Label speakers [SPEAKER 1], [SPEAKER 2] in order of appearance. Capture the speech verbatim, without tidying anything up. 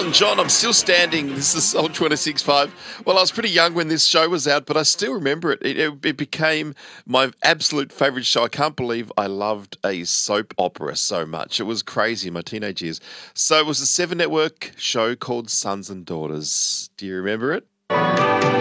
[SPEAKER 1] Elton John, I'm still standing. This is Soul twenty-six point five. Well, I was pretty young when this show was out, but I still remember it. It, it, it became my absolute favourite show. I can't believe I loved a soap opera so much. It was crazy in my teenage years. So it was a Seven Network show called Sons and Daughters. Do you remember it?